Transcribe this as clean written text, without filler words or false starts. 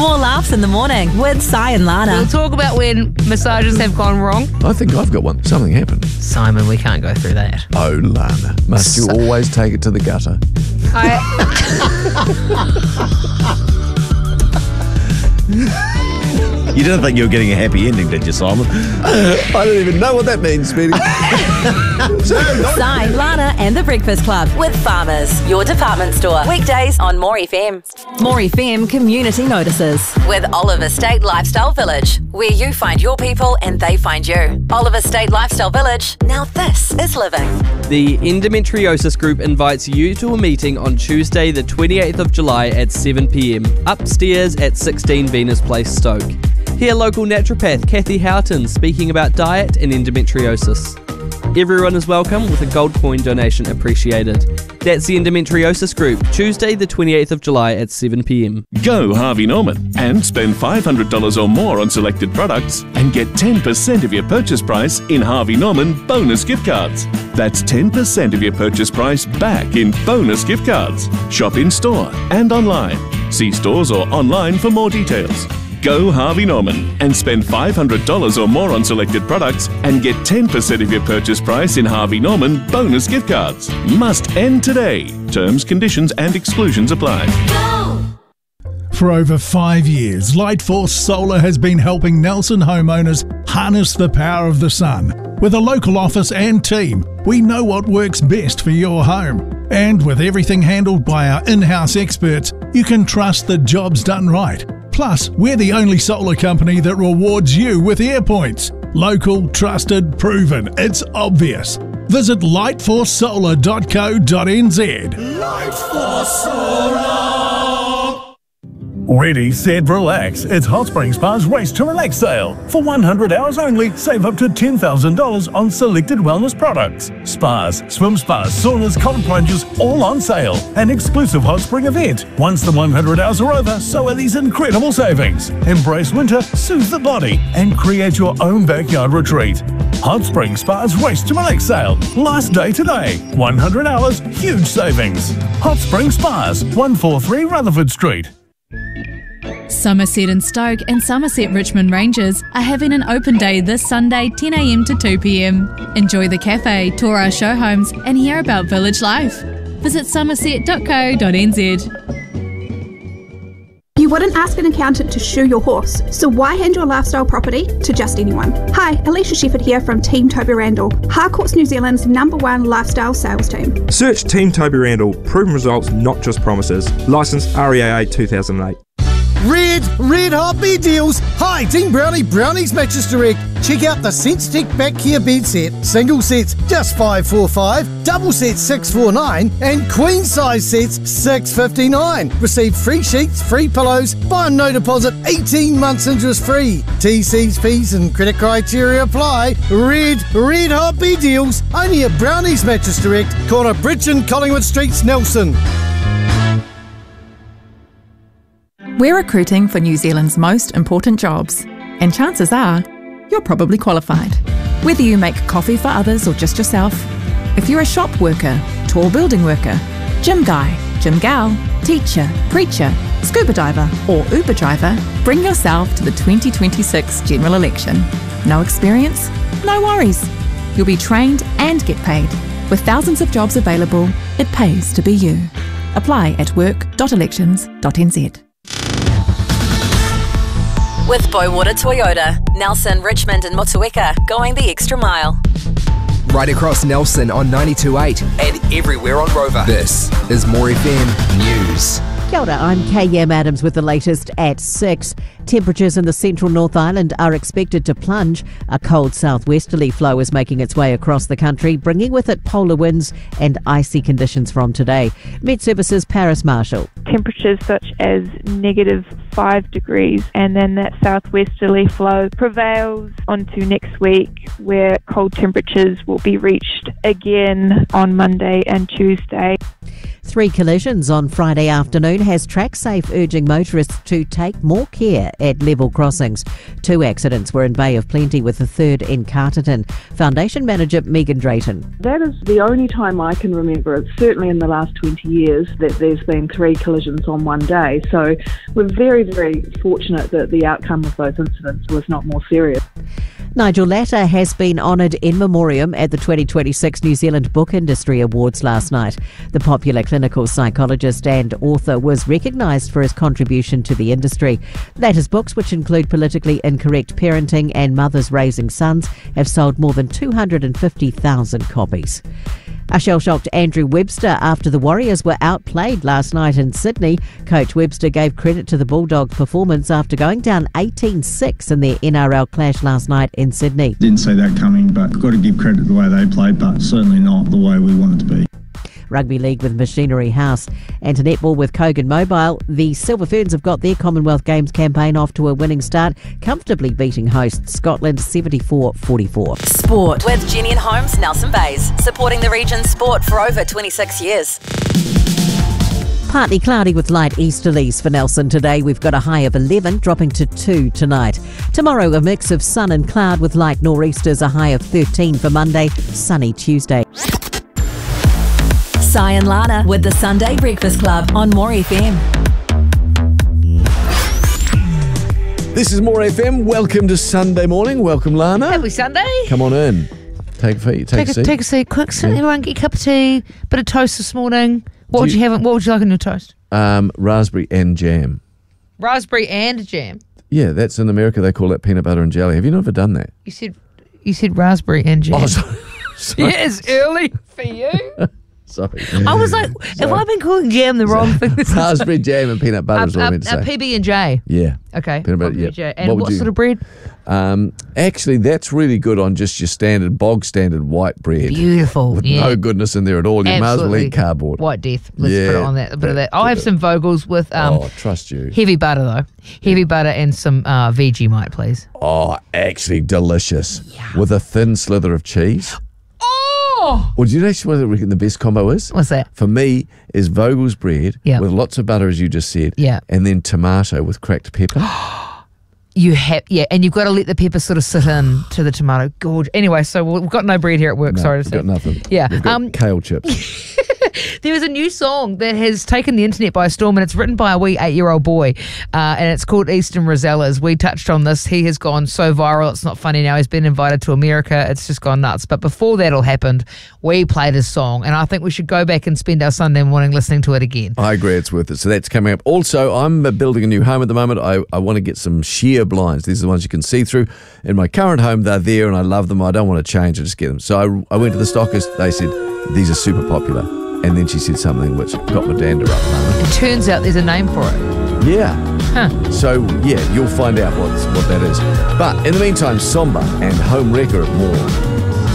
More laughs in the morning with Si and Lana. We'll talk about when massages have gone wrong. I think I've got one. Something happened. Simon, we can't go through that. Oh, Lana. Must you always take it to the gutter? You didn't think you were getting a happy ending, did you, Simon? I don't even know what that means, Speedy. Si, Lana and the Breakfast Club with Farmers, your department store. Weekdays on More FM. More FM community notices with Oliver State Lifestyle Village, where you find your people and they find you. Oliver State Lifestyle Village. Now this is living. The Endometriosis Group invites you to a meeting on Tuesday the 28th of July at 7 p.m, upstairs at 16 Venus Place, Stoke. Hear local naturopath Kathy Houghton speaking about diet and endometriosis. Everyone is welcome with a gold coin donation appreciated. That's the Endometriosis Group, Tuesday the 28th of July at 7 p.m. Go Harvey Norman and spend $500 or more on selected products and get 10% of your purchase price in Harvey Norman bonus gift cards. That's 10% of your purchase price back in bonus gift cards. Shop in store and online. See stores or online for more details. Go Harvey Norman and spend $500 or more on selected products and get 10% of your purchase price in Harvey Norman bonus gift cards. Must end today. Terms, conditions and exclusions apply. For over 5 years, Lightforce Solar has been helping Nelson homeowners harness the power of the sun. With a local office and team, we know what works best for your home. And with everything handled by our in-house experts, you can trust the job's done right. Plus, we're the only solar company that rewards you with AirPoints. Local, trusted, proven. It's obvious. Visit lightforcesolar.co.nz. Lightforce Solar. Ready, set, relax. It's Hot Spring Spa's Race to Relax sale. For 100 hours only, save up to $10,000 on selected wellness products. Spas, swim spas, saunas, cold plunges, all on sale. An exclusive Hot Spring event. Once the 100 hours are over, so are these incredible savings. Embrace winter, soothe the body, and create your own backyard retreat. Hot Spring Spa's Race to Relax sale. Last day today. 100 hours, huge savings. Hot Spring Spas, 143 Rutherford Street. Somerset and Stoke and Somerset Richmond Rangers are having an open day this Sunday 10 a.m. to 2 p.m. Enjoy the cafe, tour our show homes and hear about village life. Visit somerset.co.nz. You wouldn't ask an accountant to shoe your horse, so why hand your lifestyle property to just anyone? Hi, Alicia Shepherd here from Team Toby Randall, Harcourt's New Zealand's #1 lifestyle sales team. Search Team Toby Randall, proven results, not just promises. Licensed REAA 2008. Red hot bed deals. Hi, Team Brownie, Brownie's Mattress Direct. Check out the SenseTech Back Care bed set. Single sets just $545, double sets $649, and queen size sets $659. Receive free sheets, free pillows, buy on no deposit, 18 months interest free. TC's, P's and credit criteria apply. Red hot bed deals. Only at Brownie's Mattress Direct, corner Bridge and Collingwood Streets, Nelson. We're recruiting for New Zealand's most important jobs, and chances are you're probably qualified. Whether you make coffee for others or just yourself, if you're a shop worker, tall building worker, gym guy, gym gal, teacher, preacher, scuba diver or Uber driver, bring yourself to the 2026 general election. No experience? No worries. You'll be trained and get paid. With thousands of jobs available, it pays to be you. Apply at work.elections.nz. With Bowater Toyota, Nelson, Richmond and Motueka, going the extra mile. Right across Nelson on 92.8 and everywhere on Rover. This is More FM News. Kia ora, I'm KM Adams with the latest at 6. Temperatures in the central North Island are expected to plunge. A cold southwesterly flow is making its way across the country, bringing with it polar winds and icy conditions from today. Met Services Paris Marshall. Temperatures such as -5 degrees, and then that southwesterly flow prevails onto next week, where cold temperatures will be reached again on Monday and Tuesday. 3 collisions on Friday afternoon has TrackSafe urging motorists to take more care at level crossings. 2 accidents were in Bay of Plenty with the third in Carterton. Foundation Manager Megan Drayton. That is the only time I can remember, it's certainly in the last 20 years, that there's been 3 collisions on one day. So we're very, very fortunate that the outcome of those incidents was not more serious. Nigel Latta has been honoured in memoriam at the 2026 New Zealand Book Industry Awards last night. The popular clinical psychologist and author was recognised for his contribution to the industry. Latta's books, which include Politically Incorrect Parenting and Mothers Raising Sons, have sold more than 250,000 copies. A shell-shocked Andrew Webster after the Warriors were outplayed last night in Sydney. Coach Webster gave credit to the Bulldogs' performance after going down 18-6 in their NRL clash last night in Sydney. Didn't see that coming, but got to give credit to the way they played, but certainly not the way we wanted to be. Rugby league with Machinery House and to netball with Kogan Mobile. The Silver Ferns have got their Commonwealth Games campaign off to a winning start, comfortably beating hosts Scotland 74-44. Sport with Jenny and Holmes, Nelson Bays, supporting the region's sport for over 26 years. Partly cloudy with light easterlies for Nelson today. We've got a high of 11, dropping to 2 tonight. Tomorrow, a mix of sun and cloud with light nor'easters, a high of 13 for Monday, sunny Tuesday. Sai and Lana with the Sunday Breakfast Club on More FM. This is More FM. Welcome to Sunday morning. Welcome, Lana. Happy Sunday. Come on in. Take a seat. Take a seat. Quick, sit everyone, get a cup of tea, bit of toast this morning. What would you have? What would you like on your toast? Raspberry and jam. Raspberry and jam. Yeah, that's in America. They call that peanut butter and jelly. Have you never done that? You said raspberry and jam. Oh, sorry. Yeah, it's early for you. Sorry. I was like, have I been calling jam the wrong thing? Raspberry jam and peanut butter is what I meant to say. A PB&J. Yeah. Okay. Peanut butter, yeah. PB&J. And what sort of bread? Actually, that's really good on just your bog standard white bread. Beautiful. With no goodness in there at all. You might as well eat cardboard. White death. Let's put it on that. A bit of that. I'll have some Vogels with trust you. Heavy butter though. Heavy butter and some Vegemite, please. Oh, actually delicious. Yeah. With a thin slither of cheese. Oh! Well, do you know what I reckon the best combo is? What's that? For me, is Vogel's bread with lots of butter, as you just said. Yeah. And then tomato with cracked pepper. You have, and you've got to let the pepper sort of sit in to the tomato. Gorgeous. Anyway, so we've got no bread here at work. No, sorry to say. We've got nothing. Yeah. We've got kale chips. There is a new song that has taken the internet by storm, and it's written by a wee 8-year-old boy, and it's called Eastern Rosellas. We touched on this. He has gone so viral, it's not funny now. He's been invited to America. It's just gone nuts. But before that all happened, we played his song, and I think we should go back and spend our Sunday morning listening to it again. I agree, it's worth it. So that's coming up. Also, I'm building a new home at the moment. I want to get some sheer blinds. These are the ones you can see through. In my current home, they're there, and I love them. I don't want to change. I just get them. So I went to the stockist. They said, these are super popular. And then she said something which got my dander up. It turns out there's a name for it. Yeah. Huh. So, yeah, you'll find out what that is. But in the meantime, Somba and Home Wrecker at More.